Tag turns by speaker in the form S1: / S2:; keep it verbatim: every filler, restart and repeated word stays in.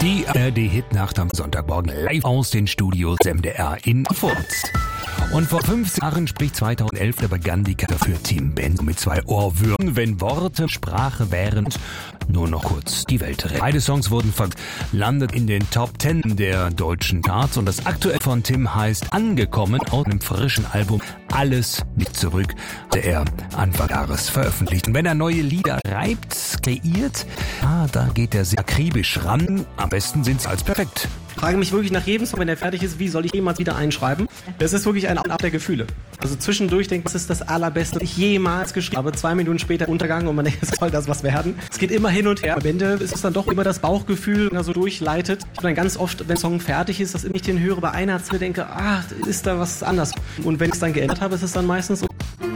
S1: Die A R D-Hitnacht am Sonntagmorgen live aus den Studios M D R in Furz. Und vor fünfzehn Jahren, sprich zweitausendelf, da begann die Karriere für Tim Bendzio mit zwei Ohrwürmen. Wenn Worte Sprache wären, nur noch kurz die Welt retten. Beide Songs wurden verlandet, landet in den Top Ten der deutschen Charts. Und das aktuelle von Tim heißt Angekommen, aus einem frischen Album Alles nicht zurück, der er Anfang Jahres veröffentlicht. Und wenn er neue Lieder schreibt, kreiert, ah, da geht er sehr akribisch ran. Am besten sind sie als perfekt.
S2: Ich frage mich wirklich nach jedem Song, wenn der fertig ist, wie soll ich jemals wieder einschreiben? Das ist wirklich ein Ab der Gefühle. Also zwischendurch denke ich, das ist das Allerbeste, was ich jemals geschrieben habe. Zwei Minuten später Untergang und man denkt, soll das was werden? Es geht immer hin und her. Am Ende ist es dann doch immer das Bauchgefühl, das so durchleitet. Ich bin dann ganz oft, wenn ein Song fertig ist, dass ich den höre, bei einer Zeile denke, ah, ist da was anders. Und wenn ich es dann geändert habe, ist es dann meistens so.